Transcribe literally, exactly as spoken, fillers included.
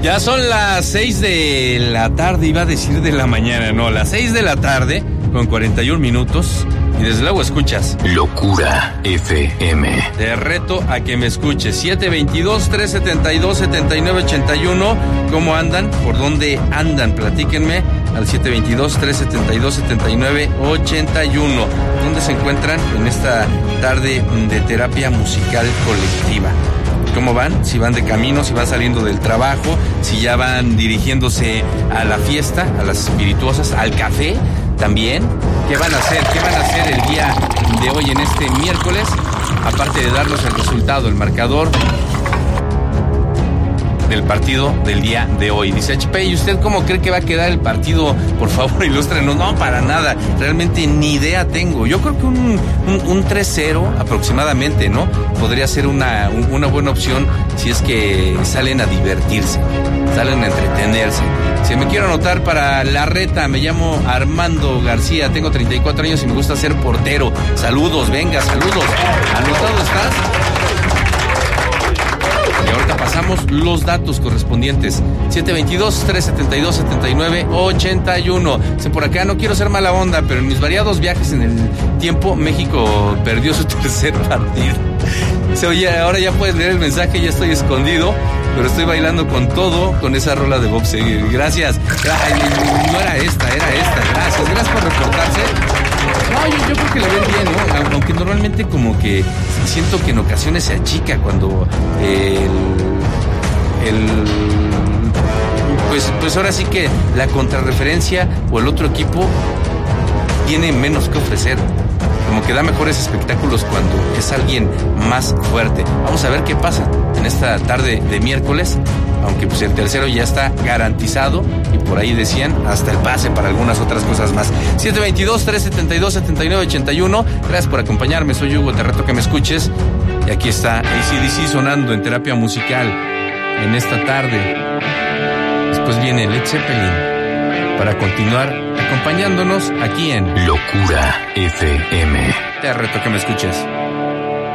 Ya son las seis de la tarde, iba a decir de la mañana, no, las seis de la tarde con cuarenta y un minutos. Y desde luego escuchas Locura F M. Te reto a que me escuches. siete veintidós, trescientos setenta y dos, setenta y nueve ochenta y uno. ¿Cómo andan? ¿Por dónde andan? Platíquenme al siete veintidós, trescientos setenta y dos, setenta y nueve ochenta y uno. ¿Dónde se encuentran en esta tarde de terapia musical colectiva? ¿Cómo van? Si van de camino, si van saliendo del trabajo, si ya van dirigiéndose a la fiesta, a las espirituosas, al café también. ¿Qué van a hacer? ¿Qué van a hacer el día de hoy en este miércoles? Aparte de darnos el resultado, el marcador del partido del día de hoy. Dice H P, ¿y usted cómo cree que va a quedar el partido? Por favor, ilústrenos. No, para nada. Realmente ni idea tengo. Yo creo que un, un, un tres cero aproximadamente, ¿no? Podría ser una, una buena opción si es que salen a divertirse, salen a entretenerse. Si me quiero anotar para la reta, me llamo Armando García, tengo treinta y cuatro años y me gusta ser portero. Saludos, venga, saludos. ¿Anotado estás? Y ahorita pasamos los datos correspondientes. siete veintidós, trescientos setenta y dos, setenta y nueve ochenta y uno. Dice por acá, no quiero ser mala onda, pero en mis variados viajes en el tiempo, México perdió su tercer partido. Dice, oye, ahora ya puedes leer el mensaje, ya estoy escondido, pero estoy bailando con todo, con esa rola de Bob Seger. Gracias. Ay, no era esta, era esta. Gracias, gracias por reportarse. No, yo, yo creo que la ven bien, ¿no? Aunque normalmente como que siento que en ocasiones se achica cuando el... el pues, pues ahora sí que la contrarreferencia o el otro equipo tiene menos que ofrecer. Como que da mejores espectáculos cuando es alguien más fuerte. Vamos a ver qué pasa en esta tarde de miércoles, aunque pues el tercero ya está garantizado y por ahí decían hasta el pase para algunas otras cosas más. siete veintidós, trescientos setenta y dos, setenta y nueve ochenta y uno. Gracias por acompañarme, soy Hugo, te reto que me escuches. Y aquí está A C D C sonando en terapia musical en esta tarde. Después viene Led Zeppelin para continuar acompañándonos aquí en Locura F M. Te reto que me escuches.